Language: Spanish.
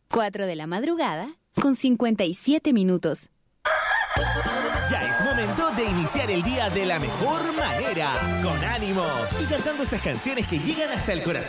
4 de la madrugada con 57 minutos. Ya es momento de iniciar el día de la mejor manera, con ánimo y cantando esas canciones que llegan hasta el corazón.